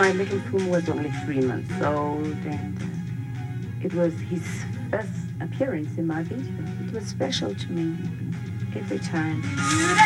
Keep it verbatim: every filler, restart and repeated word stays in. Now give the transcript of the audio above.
my little Fumo was only three months old, and uh, it was his first appearance in my video. It was special to me every time.